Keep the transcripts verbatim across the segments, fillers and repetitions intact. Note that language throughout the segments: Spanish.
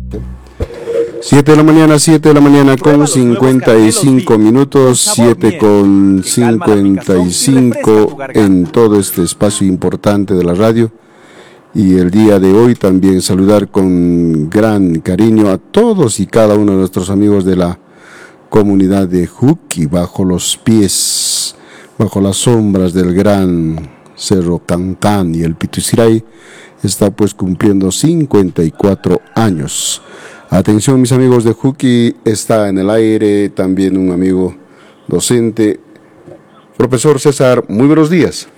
Siete de la mañana, siete de la mañana con cincuenta y cinco minutos, siete con cincuenta y cinco en todo este espacio importante de la radio. Y el día de hoy también saludar con gran cariño a todos y cada uno de nuestros amigos de la comunidad de Juqui, bajo los pies, bajo las sombras del gran Cerro Cancán, y el Pituciray está pues cumpliendo cincuenta y cuatro años. Atención, mis amigos de Juqui, está en el aire también un amigo docente, profesor César, muy buenos días.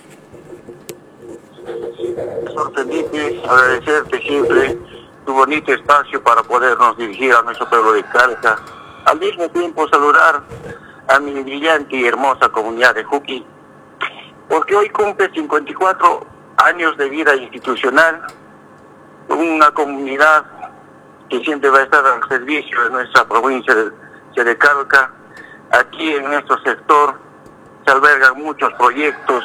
Profesor Felipe, agradecerte siempre tu bonito espacio para podernos dirigir a nuestro pueblo de Calca. Al mismo tiempo saludar a mi brillante y hermosa comunidad de Juqui, porque hoy cumple cincuenta y cuatro años de vida institucional, una comunidad que siempre va a estar al servicio de nuestra provincia de, de Calca. Aquí en nuestro sector se albergan muchos proyectos,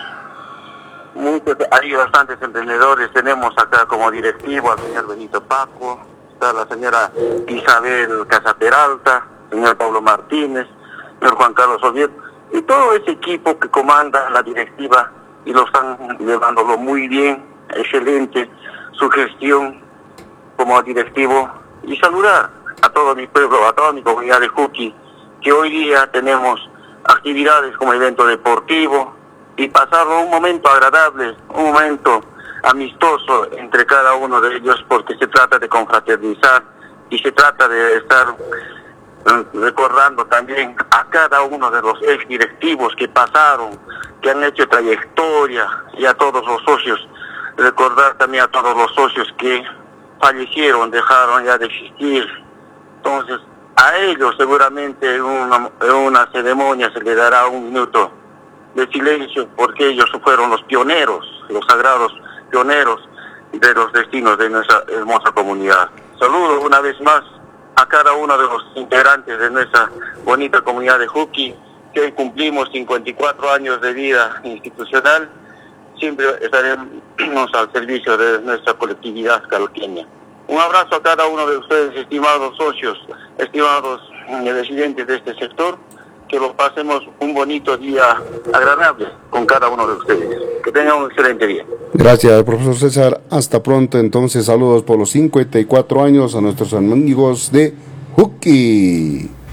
muchos, hay bastantes emprendedores. Tenemos acá como directivo al señor Benito Paco, está la señora Isabel Casaperalta, señor Pablo Martínez, señor Juan Carlos Ovier, y todo ese equipo que comanda la directiva, y lo están llevándolo muy bien, excelente su gestión como directivo. Y saludar a todo mi pueblo, a toda mi comunidad de Juqui, que hoy día tenemos actividades como evento deportivo, y pasar un momento agradable, un momento amistoso entre cada uno de ellos, porque se trata de confraternizar y se trata de estar recordando también a cada uno de los ex directivos que pasaron, que han hecho trayectoria, y a todos los socios, recordar también a todos los socios que fallecieron, dejaron ya de existir. Entonces, a ellos seguramente en una, en una ceremonia se le dará un minuto de silencio, porque ellos fueron los pioneros, los sagrados pioneros de los destinos de nuestra hermosa comunidad. Saludo una vez más a cada uno de los integrantes de nuestra bonita comunidad de Juqui, que hoy cumplimos cincuenta y cuatro años de vida institucional. Siempre estaremos al servicio de nuestra colectividad calqueña. Un abrazo a cada uno de ustedes, estimados socios, estimados residentes de este sector, que lo pasemos un bonito día agradable con cada uno de ustedes. Que tengan un excelente día. Gracias, profesor César. Hasta pronto. Entonces, saludos por los cincuenta y cuatro años a nuestros amigos de Juqui.